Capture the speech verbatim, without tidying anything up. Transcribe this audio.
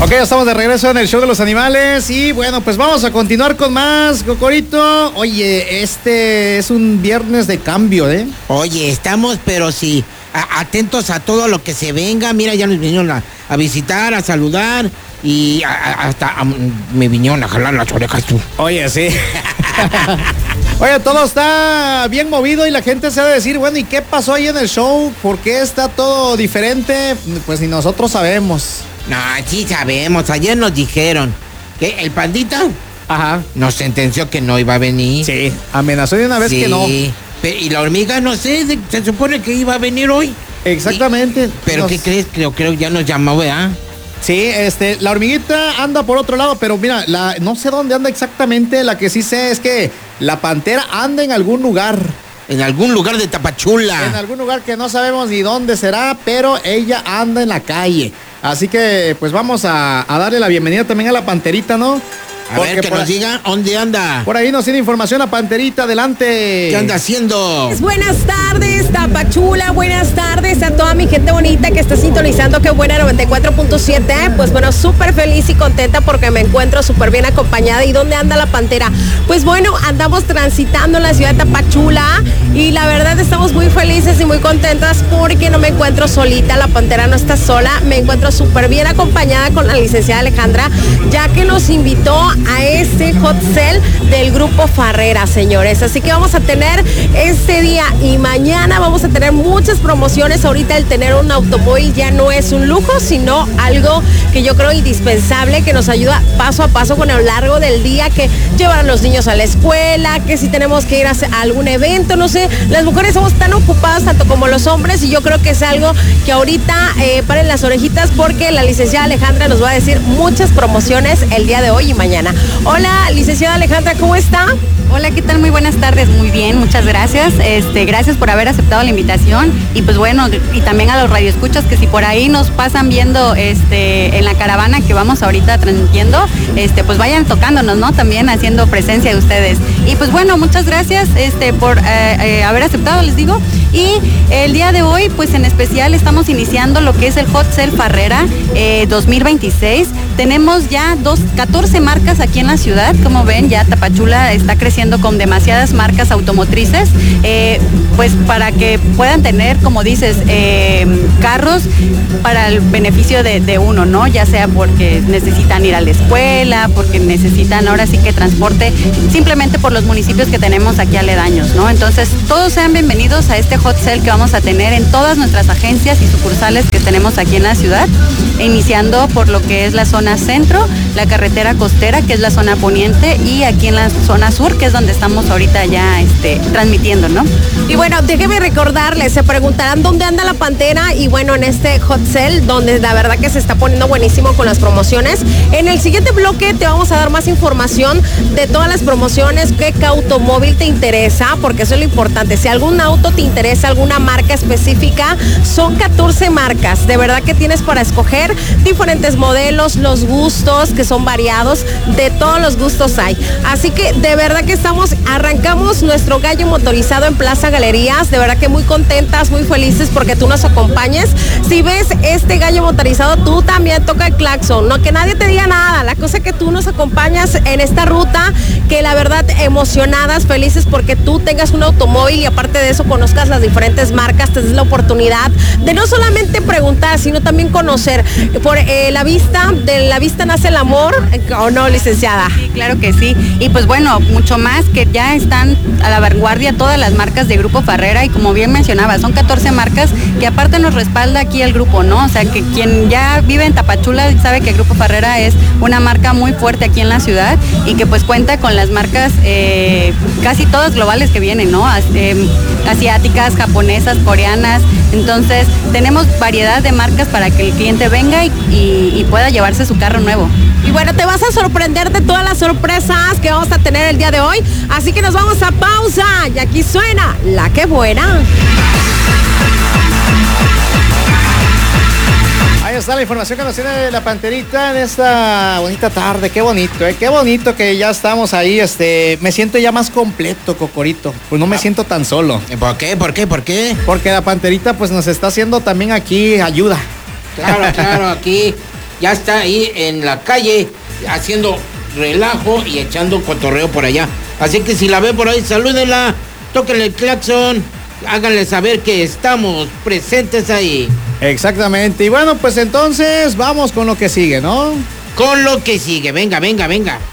Ok, ya estamos de regreso en el show de los animales y bueno, pues vamos a continuar con más, Cocorito. Oye, este es un viernes de cambio, ¿eh? Oye, estamos, pero sí, a- atentos a todo lo que se venga. Mira, ya nos vinieron a, a visitar, a saludar y a- a- hasta a- me vinieron a jalar las orejas tú. Oye, sí. Oye, todo está bien movido y la gente se ha de decir, bueno, ¿y qué pasó ahí en el show? ¿Por qué está todo diferente? Pues ni nosotros sabemos. No, sí sabemos, ayer nos dijeron que el pandita Ajá. nos sentenció que no iba a venir. Sí, amenazó de una vez Sí, que no. pe- y la hormiga, no sé, se, se supone que iba a venir hoy. Exactamente. Y- pero Nos- ¿qué crees? Creo, creo ya nos llamó, ¿verdad? Sí, este, la hormiguita anda por otro lado, pero mira, la, no sé dónde anda exactamente. La que sí sé es que la pantera anda en algún lugar. En algún lugar de Tapachula. En algún lugar que no sabemos ni dónde será, pero ella anda en la calle. Así que, pues vamos a, a darle la bienvenida también a la panterita, ¿no? A Porque ver, que por nos ahí- diga dónde anda. Por ahí nos tiene información la panterita, adelante. ¿Qué anda haciendo? Buenas tardes, Tapachula, buenas tardes a toda mi gente bonita que está sintonizando Qué Buena noventa y cuatro punto siete. Pues bueno, súper feliz y contenta porque me encuentro súper bien acompañada. ¿Y dónde anda la pantera? Pues bueno, andamos transitando en la ciudad de Tapachula y la verdad estamos muy felices y muy contentas porque no me encuentro solita, la pantera no está sola, me encuentro súper bien acompañada con la licenciada Alejandra, ya que nos invitó a este hot sale del grupo Farrera, señores. Así que vamos a tener este día y mañana vamos a tener muchas promociones. Ahorita el tener un automóvil ya no es un lujo, sino algo que yo creo indispensable, que nos ayuda paso a paso con el largo del día, que llevar a los niños a la escuela, que si tenemos que ir a algún evento, no sé, las mujeres somos tan ocupadas tanto como los hombres y yo creo que es algo que ahorita eh, paren las orejitas porque la licenciada Alejandra nos va a decir muchas promociones el día de hoy y mañana. Hola, licenciada Alejandra, ¿cómo está? Hola, ¿qué tal? Muy buenas tardes, muy bien, muchas gracias. Este, gracias por haber aceptado la invitación y pues bueno, y también a los radioescuchas que si por ahí nos pasan viendo este en la caravana que vamos ahorita transmitiendo, este pues vayan tocándonos, ¿no? También haciendo presencia de ustedes. Y pues bueno, muchas gracias este por eh, eh, haber aceptado, les digo. Y el día de hoy, pues en especial estamos iniciando lo que es el Hot Sale Farrera eh, dos mil veintiséis. Tenemos ya dos, catorce marcas aquí en la ciudad. Como ven, ya Tapachula está creciendo con demasiadas marcas automotrices, eh, pues para que puedan tener, como dices, eh, carros para el beneficio de, de uno, ¿no? Ya sea porque necesitan ir a la escuela, porque necesitan ahora sí que transporte, simplemente por los municipios que tenemos aquí aledaños, ¿no? Entonces, todos sean bienvenidos a este hot sale que vamos a tener en todas nuestras agencias y sucursales que tenemos aquí en la ciudad, iniciando por lo que es la zona centro, la carretera costera, que es la zona poniente, y aquí en la zona sur, que es donde estamos ahorita ya este, transmitiendo, ¿no? Y bueno, déjeme recordarles, se preguntarán dónde anda la pantera y bueno, en este hot sale, donde la verdad que se está poniendo buenísimo con las promociones. En el siguiente bloque te vamos a dar más información de todas las promociones, qué automóvil te interesa, porque eso es lo importante. Si algún auto te interesa, alguna marca específica, son catorce marcas, de verdad que tienes para escoger diferentes modelos, los gustos que son variados, de todos los gustos hay. Así que de verdad que estamos, arrancamos nuestro gallo motorizado en Plaza Galerías, de verdad que muy contentas, muy felices porque tú nos acompañes. Si ves este gallo motorizado, tú también toca el claxon, no que nadie te diga nada, la cosa es que tú nos acompañas en esta ruta, que la verdad emocionadas, felices porque tú tengas un automóvil y aparte de eso conozcas las diferentes marcas, te des la oportunidad de no solamente preguntar, sino también conocer. Por eh, la vista, de la vista nace el amor, ¿o no, licenciada? Sí, claro que sí. Y pues bueno, mucho más que ya están a la vanguardia todas las marcas de Grupo Farrera y como bien mencionaba, son catorce marcas que aparte nos respalda aquí el grupo, ¿no? O sea, que quien ya vive en Tapachula sabe que Grupo Farrera es una marca muy fuerte aquí en la ciudad y que pues cuenta con las marcas eh, casi todas globales que vienen, ¿no? As, eh, asiáticas, japonesas, coreanas. Entonces, tenemos variedad de marcas para que el cliente venga y, y, y pueda llevarse su carro nuevo. Y bueno, te vas a sorprender de todas las sorpresas que vamos a tener el día de hoy. Así que nos vamos a pausa y aquí suena La Qué Buena. Ahí está la información que nos tiene la panterita en esta bonita tarde. Qué bonito, ¿eh? Qué bonito que ya estamos ahí. Este, me siento ya más completo, Cocorito. Pues no me siento tan solo. ¿Por qué? ¿Por qué? ¿Por qué? Porque la panterita pues nos está haciendo también aquí ayuda. Claro, claro, aquí ya está ahí en la calle haciendo relajo y echando cotorreo por allá. Así que si la ve por ahí, salúdenla, tóquenle el claxon, háganle saber que estamos presentes ahí. Exactamente. Y bueno, pues entonces vamos con lo que sigue, ¿no? Con lo que sigue. Venga, venga, venga.